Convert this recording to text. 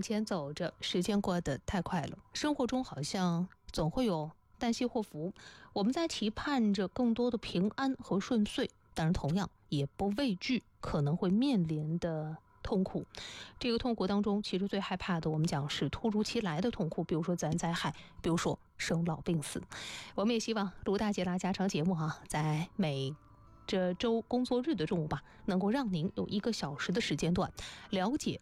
前走着，时间过得太快了，生活中好像总会有旦夕祸福，我们在期盼着更多的平安和顺遂，但是同样也不畏惧可能会面临的痛苦。这个痛苦当中，其实最害怕的，我们讲是突如其来的痛苦，比如说自然灾害，比如说生老病死。我们也希望卢大姐大家常节目在每这周工作日的中午吧，能够让您有1个小时的时间段了解